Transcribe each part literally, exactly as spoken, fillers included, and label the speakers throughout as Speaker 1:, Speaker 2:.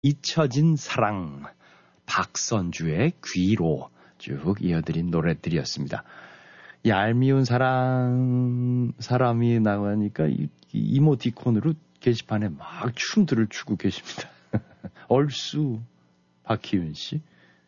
Speaker 1: 잊혀진 사랑, 박선주의 귀로 쭉 이어드린 노래들이었습니다. 얄미운 사랑, 사람이 나가니까 이, 이 이모티콘으로 게시판에 막 춤들을 추고 계십니다. 얼쑤, 박희윤 씨.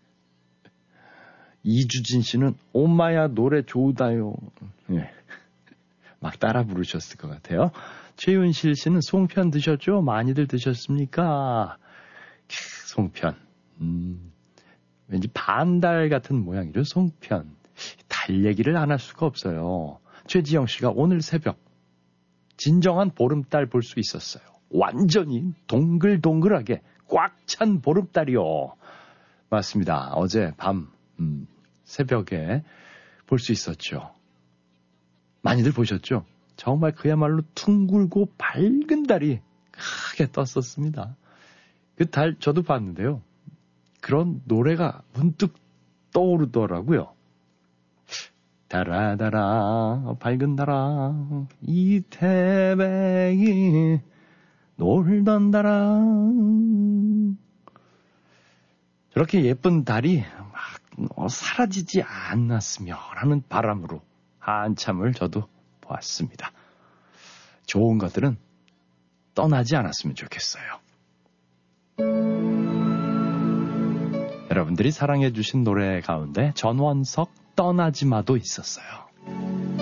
Speaker 1: 이주진 씨는 엄마야 노래 좋다요. 예. 막 따라 부르셨을 것 같아요. 최윤실 씨는 송편 드셨죠? 많이들 드셨습니까? 송편. 음, 왠지 반달 같은 모양이죠. 송편. 달 얘기를 안 할 수가 없어요. 최지영 씨가 오늘 새벽 진정한 보름달 볼 수 있었어요. 완전히 동글동글하게 꽉 찬 보름달이요. 맞습니다. 어제 밤 음, 새벽에 볼 수 있었죠. 많이들 보셨죠? 정말 그야말로 둥글고 밝은 달이 크게 떴었습니다. 그 달 저도 봤는데요. 그런 노래가 문득 떠오르더라고요. 달아달아 밝은 달아 이 태백이 놀던 달아. 저렇게 예쁜 달이 막 사라지지 않았으면 하는 바람으로 한참을 저도 보았습니다. 좋은 것들은 떠나지 않았으면 좋겠어요. 여러분들이 사랑해 주신 노래 가운데 전원석 떠나지 마도 있었어요.